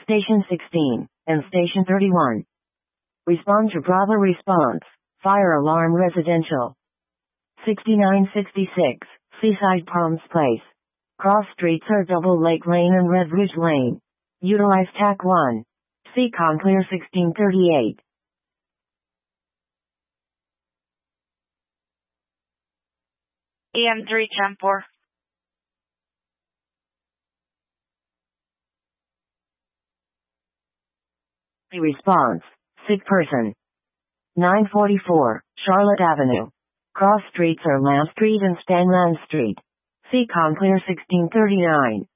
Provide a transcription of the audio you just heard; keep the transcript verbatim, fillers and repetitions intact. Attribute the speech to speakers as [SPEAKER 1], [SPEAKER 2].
[SPEAKER 1] Station sixteen, and Station thirty-one. Respond to Bravo response. Fire alarm residential. sixty-nine sixty-six, Seaside Palms Place. Cross streets are Double Lake Lane and Red Ridge Lane. Utilize T A C one. Seacon clear sixteen thirty-eight.
[SPEAKER 2] E M three ten four.
[SPEAKER 1] Response. Sick person. nine forty-four, Charlotte Avenue. Cross streets are Lamb Street and Stanland Street. Seacon clear sixteen thirty-nine.